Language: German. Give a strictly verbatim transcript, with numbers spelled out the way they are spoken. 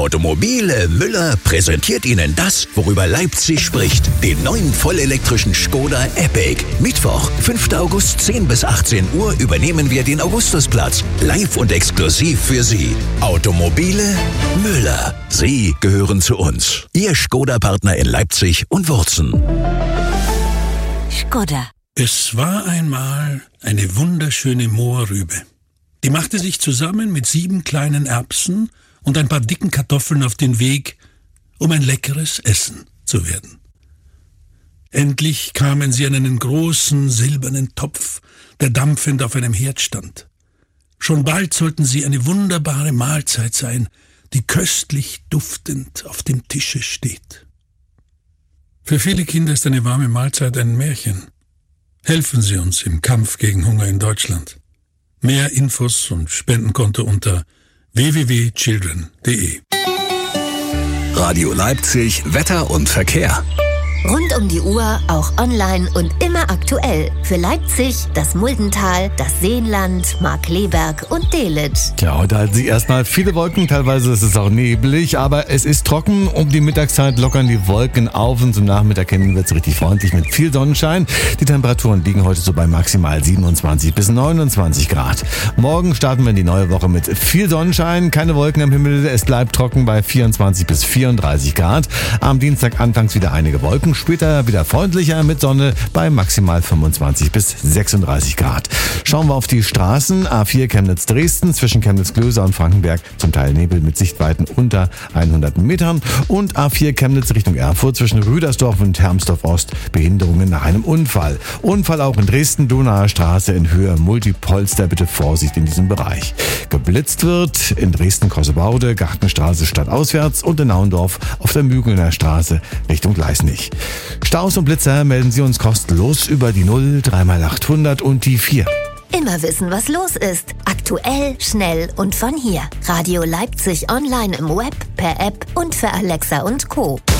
Automobile Müller präsentiert Ihnen das, worüber Leipzig spricht. Den neuen vollelektrischen Škoda Epiq. Mittwoch, fünfter August, zehn bis achtzehn Uhr übernehmen wir den Augustusplatz. Live und exklusiv für Sie. Automobile Müller. Sie gehören zu uns. Ihr Škoda-Partner in Leipzig und Wurzen. Škoda. Es war einmal eine wunderschöne Mohrrübe. Die machte sich zusammen mit sieben kleinen Erbsen und ein paar dicken Kartoffeln auf den Weg, um ein leckeres Essen zu werden. Endlich kamen sie an einen großen silbernen Topf, der dampfend auf einem Herd stand. Schon bald sollten sie eine wunderbare Mahlzeit sein, die köstlich duftend auf dem Tische steht. Für viele Kinder ist eine warme Mahlzeit ein Märchen. Helfen Sie uns im Kampf gegen Hunger in Deutschland. Mehr Infos und Spendenkonto unter w w w punkt children punkt d e. Radio Leipzig, Wetter und Verkehr. Rund um die Uhr, auch online und immer aktuell. Für Leipzig, das Muldental, das Seenland, Markkleeberg und Delitzsch. Tja, heute halten sich erstmal viele Wolken, teilweise ist es auch neblig, aber es ist trocken. Um die Mittagszeit lockern die Wolken auf und zum Nachmittag hin wird es richtig freundlich mit viel Sonnenschein. Die Temperaturen liegen heute so bei maximal siebenundzwanzig bis neunundzwanzig Grad. Morgen starten wir in die neue Woche mit viel Sonnenschein, keine Wolken am Himmel, es bleibt trocken bei vierundzwanzig bis vierunddreißig Grad. Am Dienstag anfangs wieder einige Wolken. Später wieder freundlicher mit Sonne bei maximal fünfundzwanzig bis sechsunddreißig Grad. Schauen wir auf die Straßen. A vier Chemnitz-Dresden zwischen Chemnitz-Klöser und Frankenberg. Zum Teil Nebel mit Sichtweiten unter hundert Metern. Und A vier Chemnitz Richtung Erfurt zwischen Rüdersdorf und Hermsdorf-Ost. Behinderungen nach einem Unfall. Unfall auch in Dresden, Donauer Straße in Höhe Multipolster. Bitte Vorsicht in diesem Bereich. Geblitzt wird in Dresden Kossebaude, Gartenstraße stadtauswärts und in Naundorf auf der Mügelner Straße Richtung Gleisnich. Staus und Blitzer melden Sie uns kostenlos über die null drei mal achthundert und die vier. Immer wissen, was los ist. Aktuell, schnell und von hier. Radio Leipzig online im Web, per App und für Alexa und Co.